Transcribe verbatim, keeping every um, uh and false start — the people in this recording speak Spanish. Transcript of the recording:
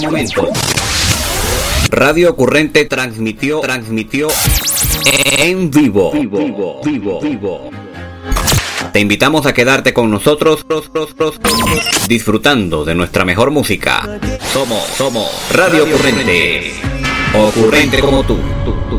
momento. Radio Ocurrente transmitió, transmitió en vivo, vivo, vivo, vivo. Te invitamos a quedarte con nosotros, disfrutando de nuestra mejor música. Somos, somos Radio Ocurrente. Ocurrente como tú. tú.